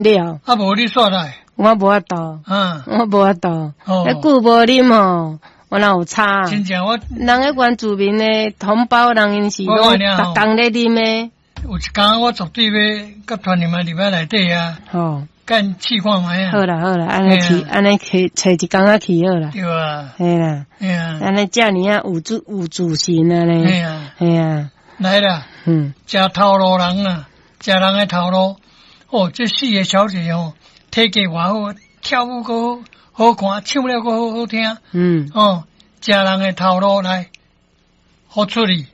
了。 啊，无你煞来？ 我无法度，我无法度。迄久无啉吼，我哪有差？ 真正我人迄原住民的同胞，人因是拢逐工咧啉的。 有一工我绝对要甲团员们入来内底啊。 吼， 干试看卖啊。 好啦，安尼去找一工仔去好啦。 对啊。 嘿啦。嘿啊。安尼遮尔啊有自信啊咧。 嘿啊。 嘿啊。 来啦。食头路人啊，食人的头路。哦，这四个小姐哦，体格偌好，跳舞个好看，唱了个好听。食人的头路来，好处理。